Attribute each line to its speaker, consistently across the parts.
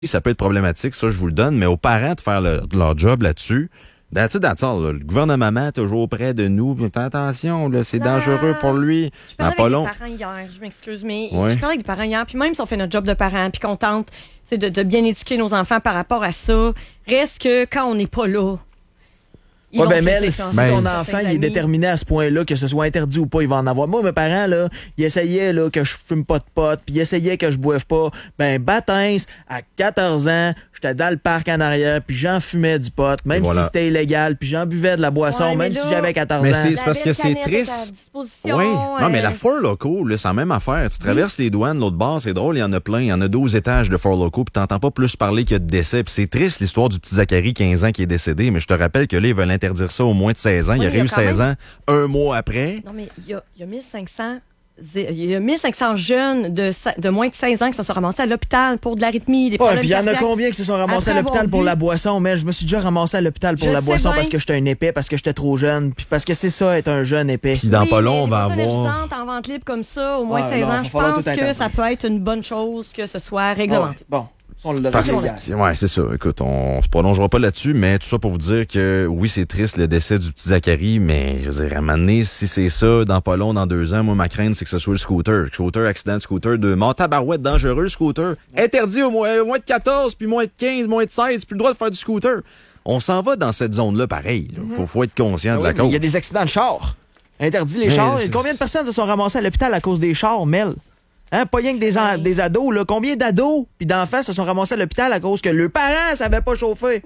Speaker 1: ça peut être problématique, ça, je vous le donne, mais aux parents de faire leur job là-dessus, that's all, là. Le gouvernement est toujours près de nous. Attention, là, c'est dangereux pour lui.
Speaker 2: Je parlais avec des parents hier, je m'excuse, mais je parlais avec des parents hier, puis même si on fait notre job de parents, puis qu'on tente de bien éduquer nos enfants par rapport à ça, reste que quand on n'est pas là,
Speaker 3: Mel, si ton enfant il est déterminé à ce point-là, que ce soit interdit ou pas, il va en avoir. Moi, mes parents, là, ils essayaient là, que je fume pas de pot, puis ils essayaient que je boive pas. Baptême, à 14 ans, j'étais dans le parc en arrière, puis j'en fumais du pot, même si c'était illégal, puis j'en buvais de la boisson, même si j'avais 14 ans.
Speaker 1: Mais c'est parce que c'est triste. Oui. Non, mais la Four Loko, là, c'est la même affaire. Tu traverses les douanes, l'autre bord, c'est drôle, il y en a plein. Il y en a 12 étages de Four Loko, puis t'entends pas plus parler qu'il y a de décès. Puis c'est triste, l'histoire du petit Zachary, 15 ans, qui est décédé. Mais je te rappelle que là, ils veulent interdire ça au moins de 16 ans. Il aurait eu 16 ans un mois après.
Speaker 2: Non, mais il y a 1500... Il y a 1500 jeunes de moins de 16 ans qui se sont ramassés à l'hôpital pour de l'arythmie, des problèmes
Speaker 3: cardiaques. Puis il y en a combien qui se sont ramassés à l'hôpital pour la boisson? Mais je me suis déjà ramassé à l'hôpital pour la boisson parce que j'étais un épais, parce que j'étais trop jeune, puis parce que c'est ça, être un jeune épais.
Speaker 1: Puis dans pas long, on va avoir...
Speaker 2: en vente libre comme ça, au moins de 16 ans, je pense que ça peut être une bonne chose que ce soit réglementé.
Speaker 3: Bon.
Speaker 1: Ouais, c'est ça. Écoute, on se prolongera pas là-dessus, mais tout ça pour vous dire que oui, c'est triste le décès du petit Zachary, mais je veux dire, à un moment donné, si c'est ça, dans pas long, dans 2 ans, moi, ma crainte, c'est que ce soit le scooter. Accident de scooter, de mort tabarouette, dangereux, scooter. Interdit au moins de 14, puis moins de 15, moins de 16, plus le droit de faire du scooter. On s'en va dans cette zone-là pareil. Là. Faut être conscient de la cause.
Speaker 3: Il y a des accidents de chars. Interdit les chars. Combien de personnes se sont ramassées à l'hôpital à cause des chars, Mel? Hein, pas rien que des ados, là. Combien d'ados puis d'enfants se sont ramassés à l'hôpital à cause que leurs parents savaient pas chauffer?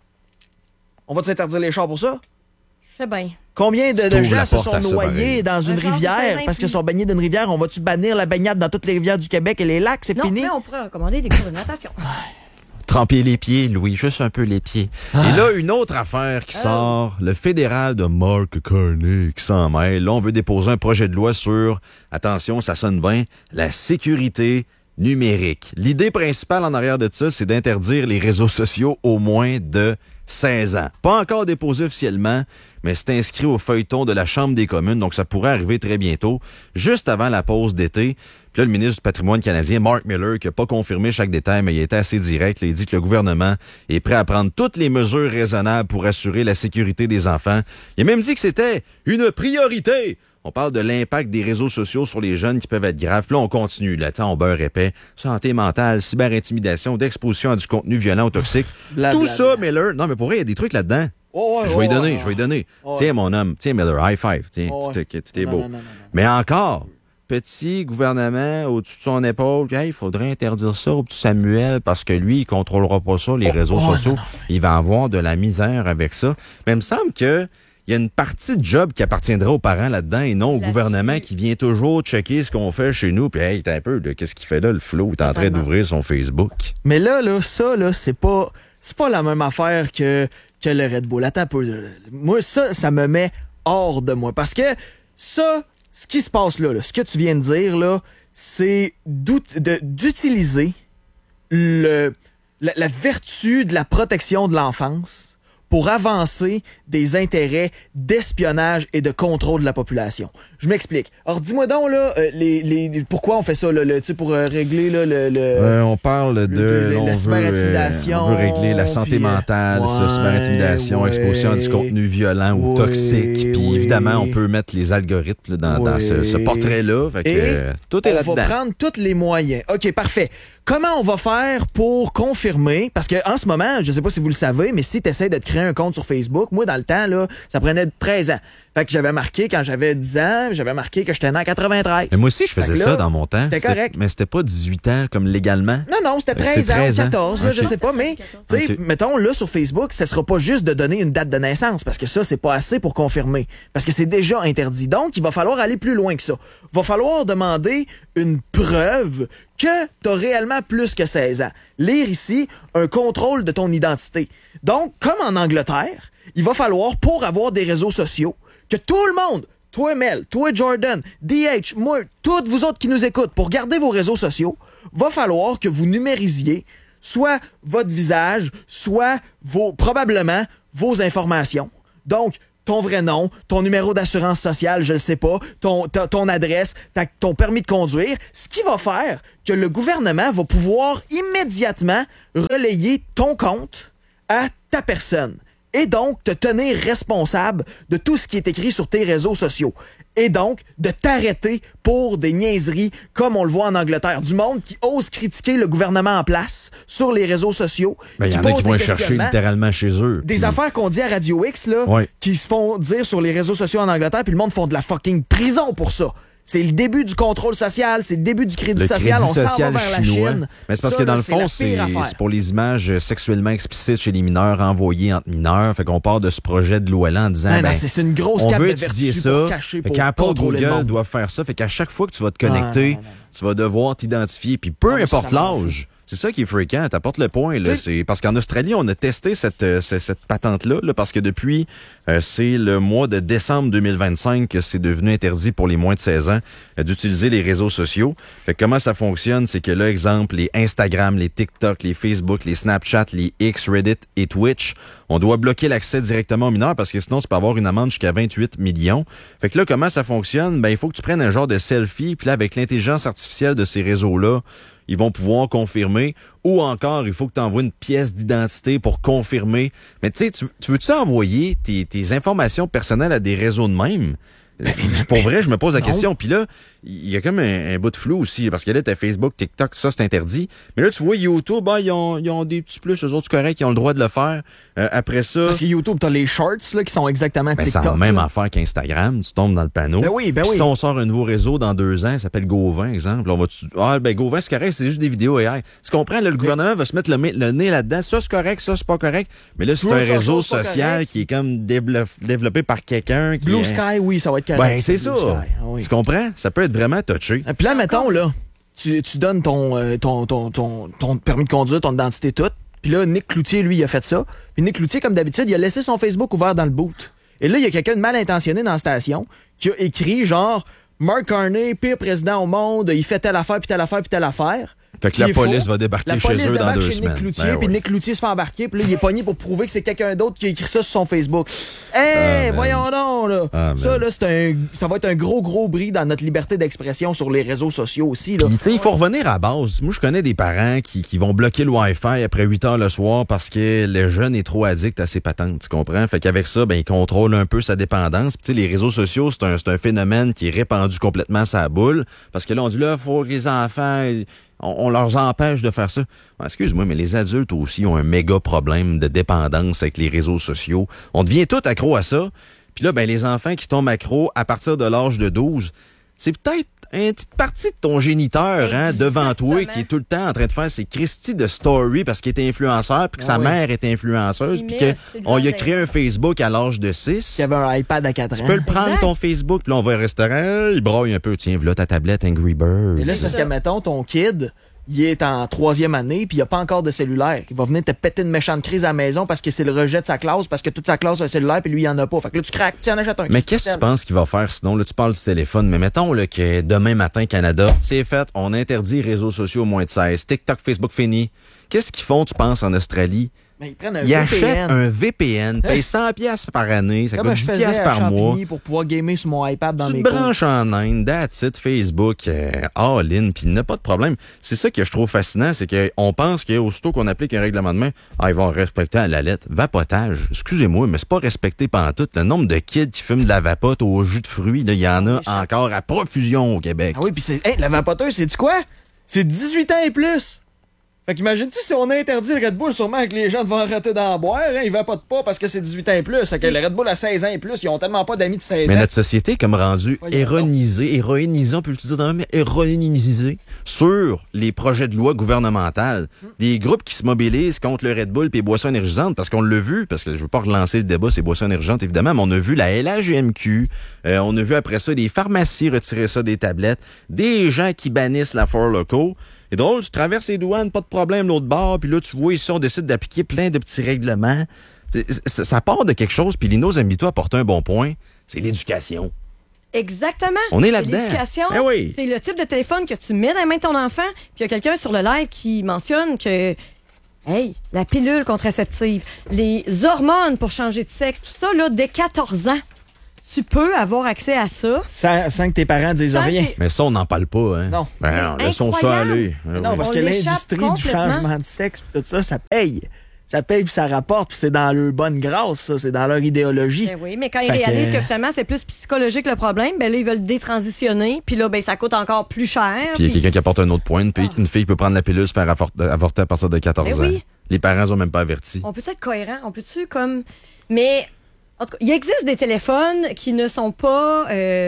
Speaker 3: On va s'interdire les chars pour ça?
Speaker 2: Je sais bien.
Speaker 3: Combien de gens se sont noyés dans une rivière parce qu'ils sont baignés d'une rivière? On va-tu bannir la baignade dans toutes les rivières du Québec et les lacs? C'est fini?
Speaker 2: Non, mais on pourrait recommander des cours de natation.
Speaker 1: Tremper les pieds, Louis, juste un peu les pieds. Et là, une autre affaire qui sort, le fédéral de Mark Carney qui s'en mêle. Là, on veut déposer un projet de loi sur, attention, ça sonne bien, la sécurité numérique. L'idée principale en arrière de ça, c'est d'interdire les réseaux sociaux au moins de 16 ans. Pas encore déposé officiellement, mais c'est inscrit au feuilleton de la Chambre des communes, donc ça pourrait arriver très bientôt, juste avant la pause d'été. Puis là, le ministre du Patrimoine canadien, Mark Miller, qui n'a pas confirmé chaque détail, mais il était assez direct, là, il dit que le gouvernement est prêt à prendre toutes les mesures raisonnables pour assurer la sécurité des enfants. Il a même dit que c'était une priorité. On parle de l'impact des réseaux sociaux sur les jeunes qui peuvent être graves. Puis là, on continue. Là, on beurre épais. Santé mentale, cyberintimidation, d'exposition à du contenu violent ou toxique. Tout ça, Miller. Non, mais pour vrai, il y a des trucs là-dedans. Je vais y donner. Tiens, mon homme. Tiens, Miller, high five. Tiens, tout est beau. Non. Mais encore, petit gouvernement au-dessus de son épaule. Il faudrait interdire ça au petit Samuel parce que lui, il contrôlera pas ça, les réseaux sociaux. Non. Il va avoir de la misère avec ça. Mais il me semble que il y a une partie de job qui appartiendrait aux parents là-dedans et non au gouvernement qui vient toujours checker ce qu'on fait chez nous. Puis, hey, t'as un peu, qu'est-ce qu'il fait là, le Flo? Il est en train d'ouvrir son Facebook.
Speaker 3: Mais là, ça, c'est pas la même affaire que le Red Bull. Attends un peu. Moi, ça me met hors de moi. Parce que ça, ce qui se passe là, ce que tu viens de dire, là, c'est d'utiliser la vertu de la protection de l'enfance pour avancer des intérêts d'espionnage et de contrôle de la population. Je m'explique. Alors, dis-moi donc, là, pourquoi on fait ça, là, pour régler, là,
Speaker 1: on parle de...
Speaker 3: la cyberintimidation.
Speaker 1: On veut régler la santé mentale, cyberintimidation, exposition à du contenu violent ou toxique. Puis évidemment, on peut mettre les algorithmes là, dans ce portrait-là. Fait que, tout est là-dedans.
Speaker 3: On va prendre tous les moyens. OK, parfait. Comment on va faire pour confirmer? Parce qu'en ce moment, je sais pas si vous le savez, mais si tu essaies de te créer un compte sur Facebook, moi, dans le temps, là, ça prenait 13 ans. Fait que j'avais marqué, quand j'avais 10 ans, j'avais marqué que j'étais né en 93.
Speaker 1: Mais moi aussi, je faisais ça dans mon temps.
Speaker 3: C'était correct.
Speaker 1: Mais c'était pas 18 ans comme légalement.
Speaker 3: Non, c'était 13 ans, 14, là, je sais pas. Mais, tu sais, mettons, là, sur Facebook, ça sera pas juste de donner une date de naissance, parce que ça, c'est pas assez pour confirmer. Parce que c'est déjà interdit. Donc, il va falloir aller plus loin que ça. Il va falloir demander une preuve que tu as réellement plus que 16 ans. Lire ici un contrôle de ton identité. Donc, comme en Angleterre, il va falloir, pour avoir des réseaux sociaux, que tout le monde, toi Mel, toi Jordan, DH, moi, toutes vous autres qui nous écoutent, pour garder vos réseaux sociaux, va falloir que vous numérisiez soit votre visage, soit probablement vos informations. Donc, ton vrai nom, ton numéro d'assurance sociale, je le sais pas, ton adresse, ton permis de conduire, ce qui va faire que le gouvernement va pouvoir immédiatement relayer ton compte à ta personne. Et donc, te tenir responsable de tout ce qui est écrit sur tes réseaux sociaux. Et donc, de t'arrêter pour des niaiseries, comme on le voit en Angleterre. Du monde qui ose critiquer le gouvernement en place sur les réseaux sociaux.
Speaker 1: Il y en a qui vont les chercher littéralement chez eux.
Speaker 3: Des affaires qu'on dit à Radio X, là, qui se font dire sur les réseaux sociaux en Angleterre, puis le monde font de la fucking prison pour ça. C'est le début du contrôle social, c'est le début du crédit social. On s'en va vers la Chine.
Speaker 1: Mais c'est parce que dans le fond, c'est pour les images sexuellement explicites chez les mineurs envoyées entre mineurs. Fait qu'on part de ce projet de loi-là en disant,
Speaker 3: c'est une grosse
Speaker 1: on
Speaker 3: carte
Speaker 1: veut
Speaker 3: de
Speaker 1: étudier
Speaker 3: vertu
Speaker 1: ça.
Speaker 3: pour cacher, pour
Speaker 1: qu'Apple,
Speaker 3: contrôler le monde.
Speaker 1: doit faire ça. Fait qu'à chaque fois que tu vas te connecter, tu vas devoir t'identifier. Puis peu importe l'âge. C'est ça qui est fréquent, t'apportes le point. Là. C'est parce qu'en Australie, on a testé cette patente-là, parce que depuis, c'est le mois de décembre 2025 que c'est devenu interdit pour les moins de 16 ans d'utiliser les réseaux sociaux. Fait que comment ça fonctionne, c'est que là, exemple, les Instagram, les TikTok, les Facebook, les Snapchat, les X, Reddit et Twitch, on doit bloquer l'accès directement aux mineurs parce que sinon, tu peux avoir une amende jusqu'à 28 millions. Fait que là, comment ça fonctionne? Ben, il faut que tu prennes un genre de selfie, puis là, avec l'intelligence artificielle de ces réseaux-là, ils vont pouvoir confirmer. Ou encore, il faut que tu envoies une pièce d'identité pour confirmer. Mais tu sais, tu veux-tu envoyer tes informations personnelles à des réseaux de même? Pour vrai, je me pose la question. Puis là, il y a comme un bout de flou aussi. Parce que là, t'as Facebook, TikTok, ça, c'est interdit. Mais là, tu vois, YouTube, ils ont des petits plus, eux autres corrects, qui ont le droit de le faire. Après ça...
Speaker 3: Parce que YouTube, t'as les shorts, là, qui sont exactement TikTok.
Speaker 1: C'est la même affaire qu'Instagram. Tu tombes dans le panneau.
Speaker 3: Ben oui.
Speaker 1: Si on sort un nouveau réseau dans 2 ans, ça s'appelle GoVin, exemple. GoVin, c'est correct, c'est juste des vidéos AI. Tu comprends, là, le gouvernement va se mettre le nez là-dedans. Ça, c'est correct, ça, c'est pas correct. Mais là, c'est un réseau social qui est comme développé par quelqu'un.
Speaker 3: Blue Sky, oui, ça va être correct.
Speaker 1: Ben, c'est ça. Tu comprends? Ça peut être vraiment touché.
Speaker 3: Puis là, mettons, là, tu donnes ton permis de conduire, ton identité toute. Puis là, Nick Cloutier, lui, il a fait ça. Puis Nick Cloutier, comme d'habitude, il a laissé son Facebook ouvert dans le boot. Et là, il y a quelqu'un de mal intentionné dans la station qui a écrit genre Mark Carney, pire président au monde, il fait telle affaire, puis telle affaire, puis telle affaire.
Speaker 1: Fait que la police va débarquer chez eux dans 2 semaines.
Speaker 3: Nick Cloutier, puis Nick Cloutier se fait embarquer, puis là, il est pogné pour prouver que c'est quelqu'un d'autre qui a écrit ça sur son Facebook. Voyons donc, là. Ça, là, ça va être un gros bris dans notre liberté d'expression sur les réseaux sociaux aussi, là.
Speaker 1: Puis, tu sais, il faut revenir à la base. Moi, je connais des parents qui vont bloquer le Wi-Fi après 8 heures le soir parce que le jeune est trop addict à ses patentes, tu comprends? Fait qu'avec ça, ben, il contrôle un peu sa dépendance. Puis, tu sais, les réseaux sociaux, c'est un phénomène qui est répandu complètement sa boule. Parce que là, on dit, là, faut que les enfants... On leur empêche de faire ça. Excuse-moi, mais les adultes aussi ont un méga problème de dépendance avec les réseaux sociaux. On devient tout accro à ça. Puis là, ben les enfants qui tombent accro à partir de l'âge de 12, c'est peut-être une petite partie de ton géniteur devant toi qui est tout le temps en train de faire ses Christy de story parce qu'il est influenceur puis que sa mère est influenceuse puis qu'on lui a créé un Facebook à l'âge de 6.
Speaker 3: Il y avait un iPad à 4 ans.
Speaker 1: Tu peux le prendre ton Facebook puis là on va au restaurant, il braille un peu, tiens, voilà ta tablette Angry Birds.
Speaker 3: Et là c'est parce que mettons ton kid, il est en 3e année puis il a pas encore de cellulaire. Il va venir te péter une méchante crise à la maison parce que c'est le rejet de sa classe, parce que toute sa classe a un cellulaire puis lui il en a pas. Fait que là tu craques, tu en achètes un.
Speaker 1: Mais qu'est-ce que tu penses qu'il va faire sinon? Là tu parles du téléphone, mais mettons là, que demain matin Canada, c'est fait, on interdit les réseaux sociaux aux moins de 16, TikTok, Facebook fini. Qu'est-ce qu'ils font, tu penses, en Australie?
Speaker 3: Mais ils prennent un
Speaker 1: VPN. Achètent un VPN, payent 100$ par année, ça coûte 10$ par mois.
Speaker 3: Pour pouvoir gamer sur mon iPad dans mes
Speaker 1: cours. Tu te branches en Inde, that's it, Facebook, all-in, puis il n'y a pas de problème. C'est ça que je trouve fascinant, c'est qu'on pense qu'aussitôt qu'on applique un règlement de main, ils vont respecter à la lettre. Vapotage, excusez-moi, mais c'est pas respecté pantoute. Le nombre de kids qui fument de la vapote au jus de fruits, il y en a encore à profusion au Québec.
Speaker 3: Ah oui, puis la vapoteuse, c'est-tu quoi? C'est 18 ans et plus! Fait qu'imagine-tu si on interdit le Red Bull, sûrement que les gens vont arrêter d'en boire, ils vapotent pas parce que c'est 18 ans et plus. Fait que le Red Bull à 16 ans et plus, ils ont tellement pas d'amis de 16 ans.
Speaker 1: Mais notre société est comme rendue héroïnisée, on peut l'utiliser dans le même, héroïnisée sur les projets de loi gouvernementales. Des groupes qui se mobilisent contre le Red Bull et les boissons énergisantes, parce qu'on l'a vu, parce que je veux pas relancer le débat, ces boissons énergisantes, évidemment, mais on a vu la LAGMQ, on a vu après ça des pharmacies retirer ça des tablettes, des gens qui bannissent la Four Loko. C'est drôle, tu traverses les douanes, pas de problème, l'autre bord, puis là, tu vois, ici, on décide d'appliquer plein de petits règlements. Ça part de quelque chose, puis Lino Zambito apporte un bon point, c'est l'éducation.
Speaker 2: Exactement.
Speaker 1: On est là-dedans.
Speaker 2: L'éducation,
Speaker 1: oui.
Speaker 2: C'est le type de téléphone que tu mets dans les mains de ton enfant, puis il y a quelqu'un sur le live qui mentionne que Hey, la pilule contraceptive, les hormones pour changer de sexe, tout ça, là, dès 14 ans. Tu peux avoir accès à ça.
Speaker 3: Sans que tes parents disent rien.
Speaker 1: Mais ça, on n'en parle pas, hein?
Speaker 3: Non.
Speaker 1: Ben, laissons ça aller.
Speaker 3: Non, parce que l'industrie du changement de sexe, tout ça, ça paye. Ça paye puis ça rapporte, puis c'est dans leur bonne grâce, ça. C'est dans leur idéologie.
Speaker 2: Ben oui, mais quand ils réalisent que finalement, c'est plus psychologique le problème, ben là, ils veulent détransitionner, puis là, ben ça coûte encore plus cher.
Speaker 1: Puis il y a quelqu'un qui apporte un autre point. Une fille peut prendre la pilule, se faire avorter à partir de 14 ans. Oui. Les parents n'ont même pas averti.
Speaker 2: On peut-tu être cohérent? On peut-tu comme... Mais... En tout cas, il existe des téléphones qui ne sont pas,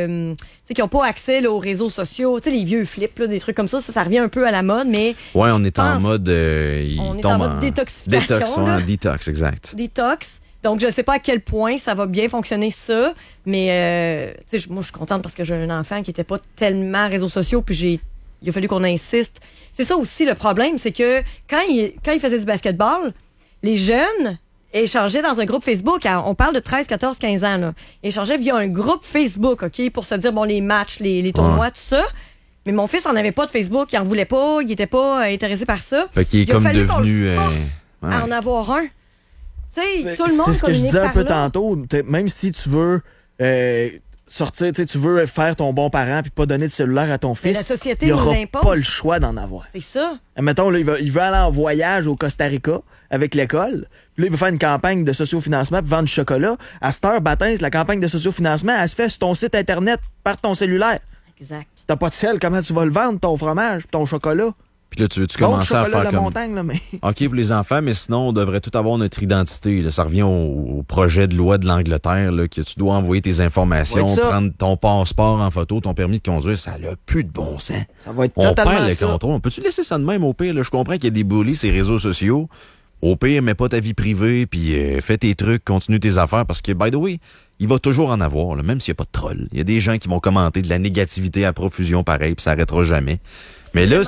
Speaker 2: qui n'ont pas accès là, aux réseaux sociaux. Tu sais, les vieux flips, là, des trucs comme ça revient un peu à la mode, mais...
Speaker 1: Ouais, on est en mode...
Speaker 2: on est en mode détoxification.
Speaker 1: Détox, exact.
Speaker 2: Détox. Donc, je ne sais pas à quel point ça va bien fonctionner, ça, mais moi, je suis contente parce que j'ai un enfant qui n'était pas tellement réseaux sociaux, puis il a fallu qu'on insiste. C'est ça aussi le problème, c'est que quand il faisait du basketball, les jeunes... échangeaient dans un groupe Facebook, on parle de 13, 14, 15 ans, là. Échangeaient via un groupe Facebook, OK, pour se dire, bon, les matchs, les tournois, tout ça. Mais mon fils en avait pas de Facebook, il en voulait pas, il était pas intéressé par ça.
Speaker 1: Fait qu'il est comme devenu...
Speaker 2: à en avoir un. Tu sais, tout le monde
Speaker 3: c'est ce que je disais un peu
Speaker 2: là.
Speaker 3: tantôt. Même si tu veux... sortir, tu veux faire ton bon parent puis pas donner de cellulaire à ton fils,
Speaker 2: la société
Speaker 3: il n'aura
Speaker 2: nous
Speaker 3: pas le choix d'en avoir.
Speaker 2: C'est ça.
Speaker 3: Mettons, là, il veut aller en voyage au Costa Rica avec l'école. Puis là, il veut faire une campagne de sociofinancement puis vendre du chocolat. À cette heure, la campagne de sociofinancement, elle se fait sur ton site Internet par ton cellulaire.
Speaker 2: Exact.
Speaker 3: T'as pas de sel, comment tu vas le vendre, ton fromage, ton chocolat?
Speaker 1: Puis là, tu commences à faire
Speaker 3: la
Speaker 1: comme...
Speaker 3: montagne, là, mais...
Speaker 1: OK pour les enfants, mais sinon, on devrait tout avoir notre identité. Là. Ça revient au projet de loi de l'Angleterre, là, que tu dois envoyer tes informations, prendre ton passeport en photo, ton permis de conduire. Ça n'a plus de bon sens.
Speaker 3: Ça va être
Speaker 1: on
Speaker 3: totalement
Speaker 1: perd le contrôle. On peut-tu laisser ça de même au pire? Là? Je comprends qu'il y a des bullies, ces réseaux sociaux. Au pire, mets pas ta vie privée, puis fais tes trucs, continue tes affaires, parce que, by the way, il va toujours en avoir, là, même s'il n'y a pas de troll. Il y a des gens qui vont commenter de la négativité à profusion pareil, puis ça n'arrêtera jamais. Mais là,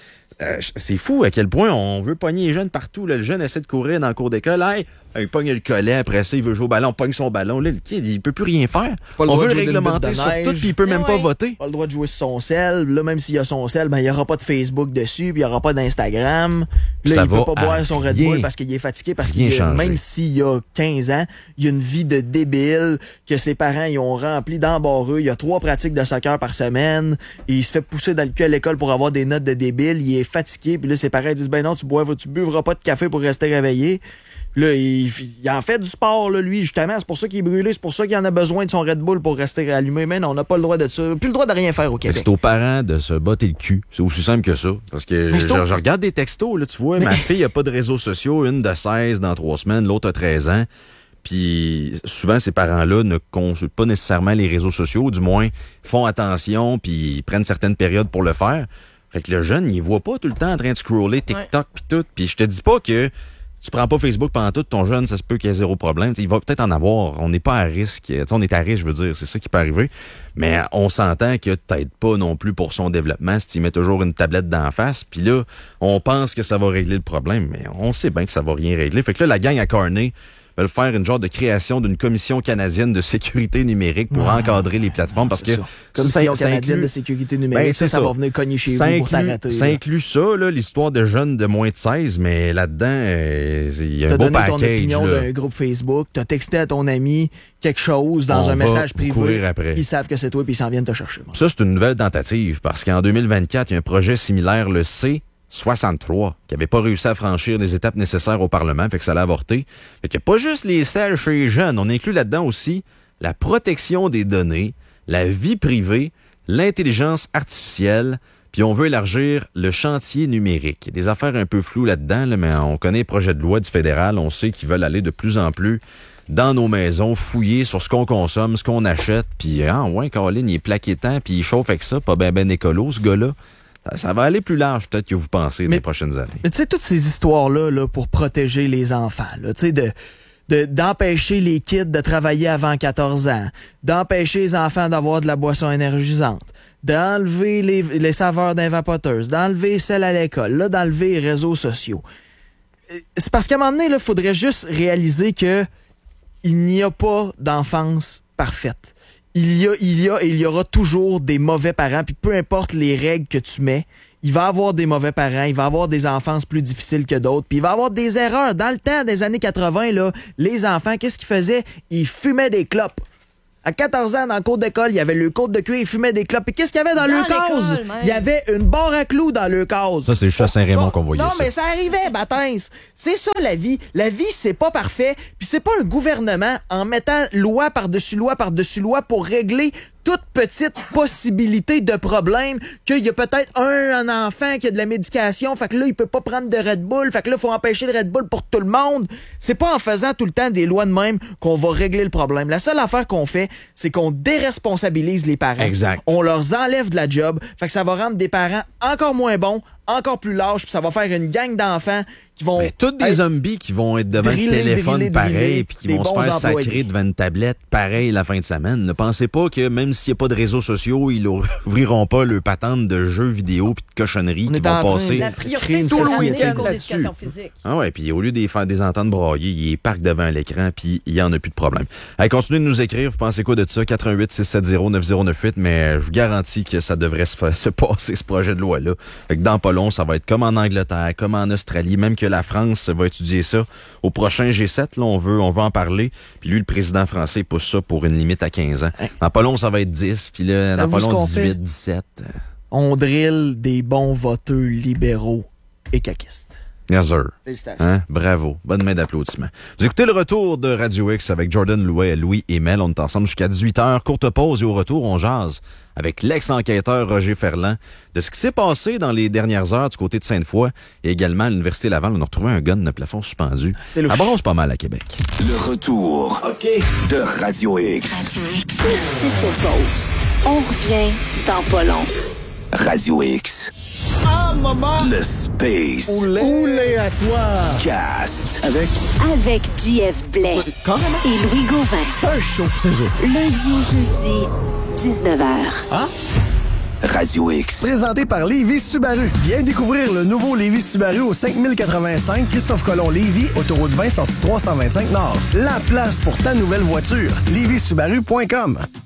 Speaker 1: c'est fou à quel point on veut pogner les jeunes partout. Là. Le jeune essaie de courir dans le cours d'école. Hey, il pogne le collet, après ça, il veut jouer au ballon, on pogne son ballon. Là, le kid, il peut plus rien faire. On veut le réglementer sur tout, puis il peut même pas voter.
Speaker 3: Pas le droit de jouer sur son sel. Là, même s'il y a son sel, ben, il n'y aura pas de Facebook dessus, puis il n'y aura pas d'Instagram. Là, il peut pas boire son Red Bull parce qu'il est fatigué, parce que même s'il y a 15 ans, il y a une vie de débile, que ses parents ils ont rempli d'embarreux. Il y a 3 pratiques de soccer par semaine. Et il se fait pousser dans le cul à l'école pour avoir des notes de débile. Il est fatigué, puis là, ses parents disent, ben non, tu buvras pas de café pour rester réveillé. Là, il en fait du sport, là, lui, justement. C'est pour ça qu'il est brûlé. C'est pour ça qu'il en a besoin de son Red Bull pour rester allumé. Mais non, on n'a pas le droit de ça. Plus le droit de rien faire au Québec.
Speaker 1: C'est aux parents de se botter le cul. C'est aussi simple que ça. Parce que je regarde des textos, là, tu vois, ma fille a pas de réseaux sociaux. Une de 16 dans 3 semaines, l'autre a 13 ans. Puis souvent, ces parents-là ne consultent pas nécessairement les réseaux sociaux. Du moins, font attention puis ils prennent certaines périodes pour le faire. Fait que le jeune, il voit pas tout le temps en train de scroller TikTok puis tout. Puis je te dis pas que tu prends pas Facebook pendant tout, ton jeune, ça se peut qu'il y ait zéro problème. T'sais, il va peut-être en avoir. On n'est pas à risque. T'sais, on est à risque, je veux dire. C'est ça qui peut arriver. Mais on s'entend que t'aides pas non plus pour son développement si tu mets toujours une tablette d'en face. Puis là, on pense que ça va régler le problème, mais on sait bien que ça va rien régler. Fait que là, la gang à Carney veulent faire une genre de création d'une commission canadienne de sécurité numérique pour encadrer les plateformes. Parce que
Speaker 3: commission canadienne de sécurité numérique, ça va venir cogner chez vous pour t'arrêter.
Speaker 1: Ça inclut ça, là, l'histoire de jeunes de moins de 16, mais là-dedans, il y a un beau package.
Speaker 3: T'as donné ton opinion d'un groupe Facebook, t'as texté à ton ami quelque chose dans un message privé. Ils savent que c'est toi puis ils s'en viennent te chercher.
Speaker 1: Ça, c'est une nouvelle tentative parce qu'en 2024, il y a un projet similaire, le C63, qui n'avait pas réussi à franchir les étapes nécessaires au Parlement, fait que ça l'a avorté. Fait qu'il n'y a pas juste les sels chez les jeunes, on inclut là-dedans aussi la protection des données, la vie privée, l'intelligence artificielle, puis on veut élargir le chantier numérique. Il y a des affaires un peu floues là-dedans, là, mais on connaît les projets de loi du fédéral, on sait qu'ils veulent aller de plus en plus dans nos maisons, fouiller sur ce qu'on consomme, ce qu'on achète, puis ouais, Caroline, il est plaqué tant, puis il chauffe avec ça, pas ben écolo, ce gars-là. Ça va aller plus large, peut-être, que vous pensez dans les prochaines années.
Speaker 3: Mais tu sais, toutes ces histoires-là là, pour protéger les enfants, tu sais, d'empêcher les kids de travailler avant 14 ans, d'empêcher les enfants d'avoir de la boisson énergisante, d'enlever les saveurs d'un vapoteuse, d'enlever celle à l'école, là, d'enlever les réseaux sociaux. C'est parce qu'à un moment donné, il faudrait juste réaliser que il n'y a pas d'enfance parfaite. Il y a et il y aura toujours des mauvais parents, puis peu importe les règles que tu mets, il va avoir des mauvais parents, il va avoir des enfances plus difficiles que d'autres, puis il va avoir des erreurs. Dans le temps des années 80, là, les enfants, qu'est-ce qu'ils faisaient? Ils fumaient des clopes. À 14 ans, dans le cours d'école, il y avait le côte de cuir, ils fumaient des clopes. Et qu'est-ce qu'il y avait dans le case? Il y avait une barre à clous dans le case.
Speaker 1: Ça, c'est juste à Saint-Raymond qu'on voyait
Speaker 3: ça.
Speaker 1: Non,
Speaker 3: mais ça arrivait, Batins. C'est ça, la vie. La vie, c'est pas parfait. Puis c'est pas un gouvernement en mettant loi par-dessus loi par-dessus loi pour régler toute petite possibilité de problème, qu'il y a peut-être un enfant qui a de la médication, fait que là, il peut pas prendre de Red Bull, fait que là, il faut empêcher le Red Bull pour tout le monde. C'est pas en faisant tout le temps des lois de même qu'on va régler le problème. La seule affaire qu'on fait, c'est qu'on déresponsabilise les parents.
Speaker 1: Exact.
Speaker 3: On leur enlève de la job, fait que ça va rendre des parents encore moins bons, encore plus lâches, puis ça va faire une gang d'enfants qui vont...
Speaker 1: tous des zombies qui vont être devant le téléphone pareil, puis qui vont se faire sacrer devant une tablette pareil la fin de semaine. Ne pensez pas que même s'il n'y a pas de réseaux sociaux, ils ouvriront pas le patente de jeux vidéo puis de cochonneries qui vont passer.
Speaker 2: La priorité, c'est le week-end là-dessus.
Speaker 1: Ah ouais, puis au lieu de faire des ententes broyer, ils parquent devant l'écran puis il y en a plus de problème. Allez, continuez de nous écrire. Vous pensez quoi de ça? 88 670 9098, mais je vous garantis que ça devrait se passer, ce projet de loi-là. Fait que dans pas long, ça va être comme en Angleterre, comme en Australie, même que la France va étudier ça. Au prochain G7, là, on veut en parler. Puis lui, le président français, il pousse ça pour une limite à 15 ans. Dans pas long, ça va être 10. Puis là, dans pas long, 18, 17.
Speaker 3: On drille des bons voteurs libéraux et caquistes.
Speaker 1: Yes, sir.
Speaker 3: Félicitations.
Speaker 1: Hein? Bravo. Bonne main d'applaudissements. Vous écoutez le retour de Radio X avec Jordan Louet, Louis et Mel. On est ensemble jusqu'à 18h. Courte pause et au retour, on jase avec l'ex-enquêteur Roger Ferland de ce qui s'est passé dans les dernières heures du côté de Sainte-Foy et également à l'Université Laval. On a retrouvé un gun de plafond suspendu.
Speaker 3: C'est louche.
Speaker 1: Ça bronze pas mal à Québec.
Speaker 4: Le retour de Radio X.
Speaker 5: Petite pause. On revient dans pas long.
Speaker 4: Radio X.
Speaker 6: Ah, maman!
Speaker 4: Le Space.
Speaker 6: Oulé à toi!
Speaker 4: Cast.
Speaker 5: Avec JF Blais
Speaker 6: Carrément?
Speaker 5: et Louis Gauvin.
Speaker 6: C'est un show, c'est ça.
Speaker 5: Lundi au jeudi, 19h.
Speaker 6: Hein?
Speaker 4: Radio X.
Speaker 6: Présenté par Lévis Subaru. Viens découvrir le nouveau Lévis Subaru au 5085 Christophe-Colomb-Lévis, autoroute 20, sortie 325 Nord. La place pour ta nouvelle voiture. LévisSubaru.com.